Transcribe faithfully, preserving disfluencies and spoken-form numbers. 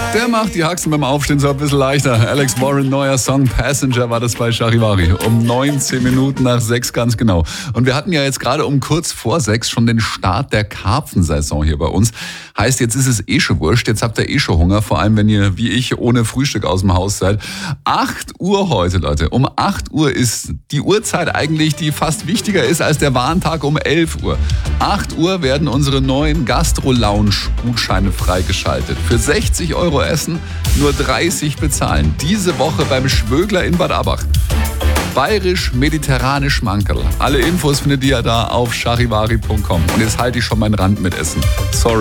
Der macht die Haxen beim Aufstehen so ein bisschen leichter. Alex Warren, neuer Song Passenger war das bei Charivari. Um neunzehn Minuten nach sechs ganz genau. Und wir hatten ja jetzt gerade um kurz vor sechs schon den Start der Karpfensaison hier bei uns. Heißt, jetzt ist es eh schon wurscht. Jetzt habt ihr eh schon Hunger. Vor allem, wenn ihr, wie ich, ohne Frühstück aus dem Haus seid. acht Uhr heute, Leute. Um acht Uhr ist die Uhrzeit eigentlich, die fast wichtiger ist als der Warntag um elf Uhr. acht Uhr werden unsere neuen Gastro-Lounge-Gutscheine freigeschaltet. Für sechzig Euro essen, nur dreißig bezahlen. Diese Woche beim Schwögler in Bad Abach. Bayerisch-mediterrane Schmankerl. Alle Infos findet ihr da auf charivari punkt com. Und jetzt halte ich schon meinen Rand mit Essen. Sorry.